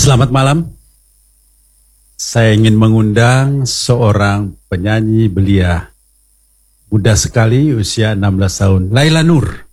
Selamat malam. Saya ingin mengundang seorang penyanyi belia. Muda sekali, usia 16 tahun. Laila Nur.